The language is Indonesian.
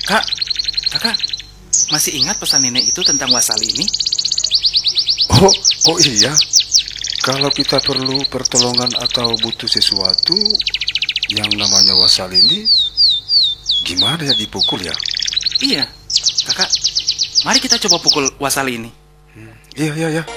Kak, kakak masih ingat pesan nenek itu tentang wasali ini? Oh iya. Kalau kita perlu pertolongan atau butuh sesuatu yang namanya wasal ini, gimana ya dipukul ya? Iya, kakak. Mari kita coba pukul wasali ini. Iya.